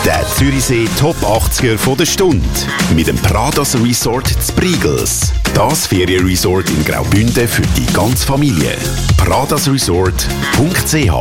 Der Zürichsee Top 80er von der Stunde. Mit dem Pradas Resort zu Briegels. Das Ferienresort in Graubünden für die ganze Familie. pradasresort.ch